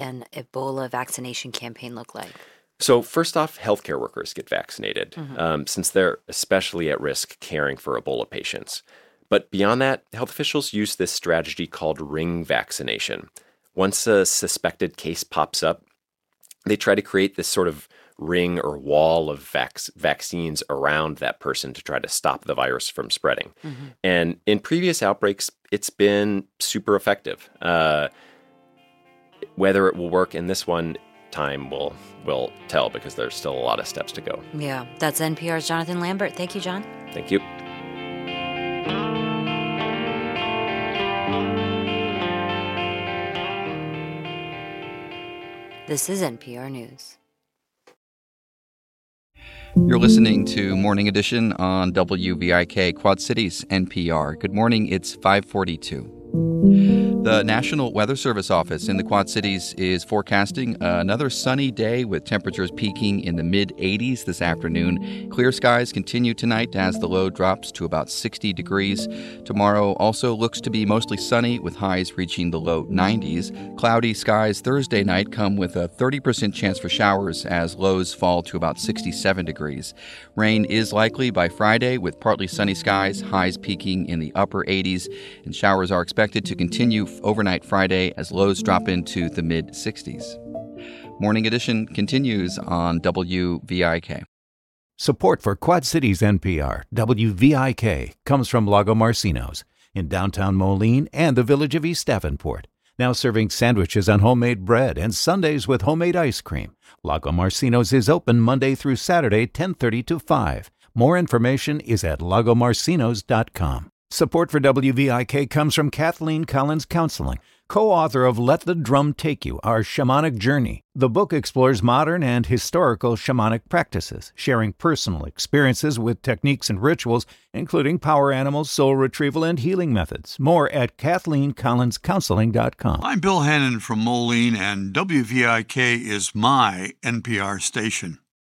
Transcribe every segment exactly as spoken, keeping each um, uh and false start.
an Ebola vaccination campaign look like? So first off, healthcare workers get vaccinated, Mm-hmm. um, since they're especially at risk caring for Ebola patients. But beyond that, health officials use this strategy called ring vaccination. Once a suspected case pops up, they try to create this sort of ring or wall of vac- vaccines around that person to try to stop the virus from spreading. Mm-hmm. And in previous outbreaks, it's been super effective. Uh, whether it will work in this one, time will will tell, because there's still a lot of steps to go. Yeah, that's N P R's Jonathan Lambert. Thank you, John. Thank you. This is N P R News. You're listening to Morning Edition on W V I K Quad Cities N P R. Good morning, it's five forty-two. The National Weather Service office in the Quad Cities is forecasting another sunny day with temperatures peaking in the mid-eighties this afternoon. Clear skies continue tonight as the low drops to about sixty degrees. Tomorrow also looks to be mostly sunny with highs reaching the low nineties. Cloudy skies Thursday night come with a thirty percent chance for showers as lows fall to about sixty-seven degrees. Rain is likely by Friday with partly sunny skies, highs peaking in the upper eighties, and showers are expected to continue overnight Friday as lows drop into the mid-sixties. Morning Edition continues on W V I K. Support for Quad Cities N P R, W V I K, comes from Lago Marcinos in downtown Moline and the village of East Davenport. Now serving sandwiches on homemade bread and sundaes with homemade ice cream. Lago Marcinos is open Monday through Saturday, ten thirty to five. More information is at lago marcinos dot com. Support for W V I K comes from Kathleen Collins Counseling, co-author of Let the Drum Take You, Our Shamanic Journey. The book explores modern and historical shamanic practices, sharing personal experiences with techniques and rituals, including power animals, soul retrieval, and healing methods. More at kathleen collins counseling dot com. I'm Bill Hannon from Moline, and W V I K is my N P R station.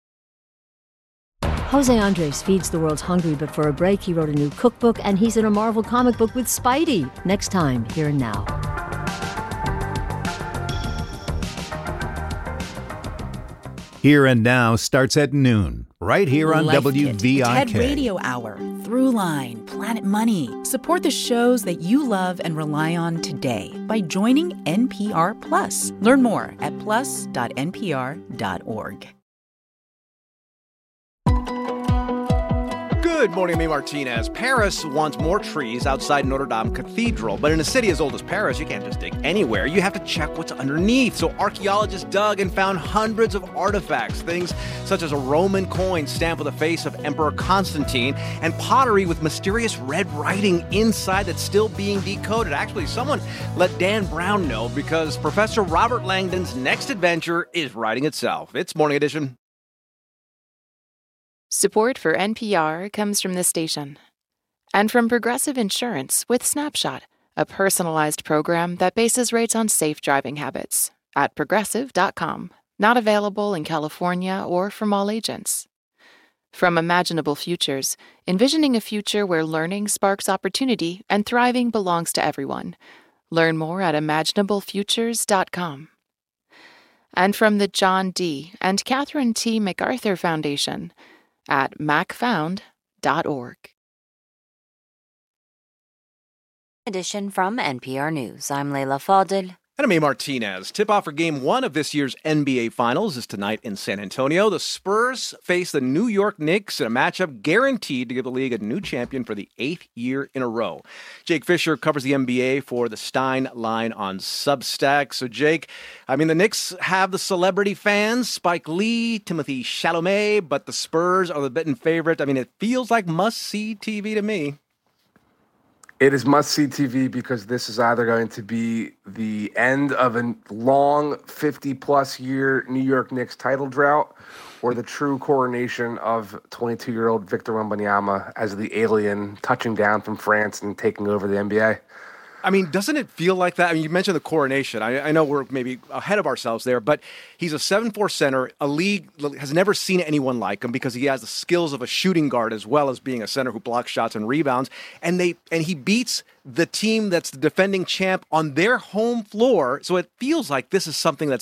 Jose Andres feeds the world's hungry, but for a break, he wrote a new cookbook, and he's in a Marvel comic book with Spidey. Next time, Here and Now. Here and Now starts at noon, right here on Life W V I K. Kit, TED Radio Hour, Throughline, Planet Money. Support the shows that you love and rely on today by joining N P R Plus. Learn more at plus dot n p r dot org. Good morning, me Martinez. Paris wants more trees outside Notre Dame Cathedral, but in a city as old as Paris, you can't just dig anywhere. You have to check what's underneath. So archaeologists dug and found hundreds of artifacts, things such as a Roman coin stamped with the face of Emperor Constantine and pottery with mysterious red writing inside that's still being decoded. Actually, someone let Dan Brown know because Professor Robert Langdon's next adventure is writing itself. It's Morning Edition. Support for N P R comes from this station and from Progressive Insurance with Snapshot, a personalized program that bases rates on safe driving habits at progressive dot com. Not available in California or from all agents. From Imaginable Futures, envisioning a future where learning sparks opportunity and thriving belongs to everyone. Learn more at imaginable futures dot com. And from the John D. and Catherine T. MacArthur Foundation at mac found dot org. Edition from N P R News. I'm Leila Fadel. And I'm A. Martinez. Tip-off for Game one of this year's N B A Finals is tonight in San Antonio. The Spurs face the New York Knicks in a matchup guaranteed to give the league a new champion for the eighth year in a row. Jake Fisher covers the N B A for the Stein Line on Substack. So, Jake, I mean, the Knicks have the celebrity fans, Spike Lee, Timothy Chalamet, but the Spurs are the betting favorite. I mean, it feels like must-see T V to me. It is must-see T V because this is either going to be the end of a long fifty-plus year New York Knicks title drought or the true coronation of twenty-two-year-old Victor Wembanyama as the alien touching down from France and taking over the N B A. I mean, doesn't it feel like that? I mean, you mentioned the coronation. I, I know we're maybe ahead of ourselves there, but he's a seven four center. A league has never seen anyone like him because he has the skills of a shooting guard as well as being a center who blocks shots and rebounds. And they and he beats the team that's the defending champ on their home floor. So it feels like this is something that's